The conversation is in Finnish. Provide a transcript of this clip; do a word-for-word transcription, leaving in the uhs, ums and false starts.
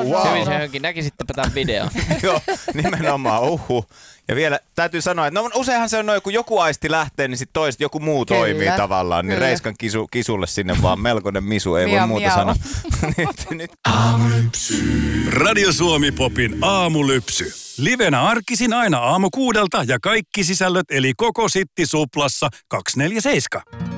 wow. Hyvin se hönkin. Näkisittepä tämän videon. Joo, nimenomaan. Uhu. Ja vielä täytyy sanoa, että no useinhan se on noin, kun joku aisti lähtee, niin sitten toiset joku muu Kyllä. toimii tavallaan. Niin Kyllä. Reiskan kisu, kisulle sinne vaan melkoinen misu, ei miau, voi muuta miau. sanoa. nyt, nyt. Aamulypsy. Radio Suomi Popin aamulypsy. Livenä arkisin aina aamu kuudelta ja kaikki sisällöt eli koko Sitti Suplassa kaksikymmentäneljä seitsemän.